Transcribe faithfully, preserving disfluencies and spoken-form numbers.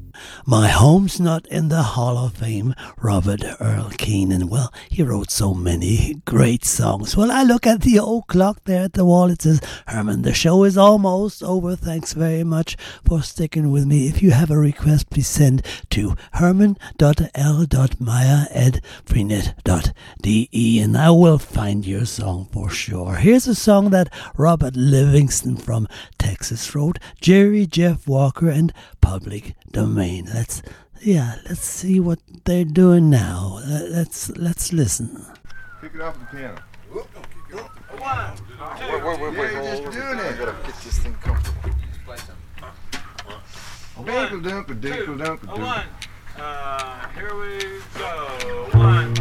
My home's not in the Hall of Fame, Robert Earl Keenan. Well, he wrote so many great songs. Well, I look at the old clock there at the wall. It says, Herman, the show is almost over. Thanks very much for sticking with me. If you have a request, please send to herman dot l dot meyer at freenet dot d e and I will find your song for sure. Here's a song that Robert Livingston from Texas wrote, Jerry Jeff Walker and Public Domain. Let's, yeah, let's see what they're doing now. Uh, let's let's listen. Pick it off the piano. Whoop, don't kick it off the piano. One, two. Wait, wait, wait, Yeah, wait. you're Hold just on. doing I it. gotta get this thing comfortable. Dinkle dunkle dinkle Two, dunkle a dunkle. one. Uh, here we go. One.